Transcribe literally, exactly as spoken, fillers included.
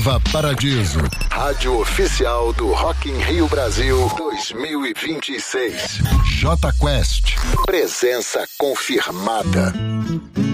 Nova Paradiso, rádio oficial do Rock in Rio Brasil dois mil e vinte e seis. J Quest, presença confirmada.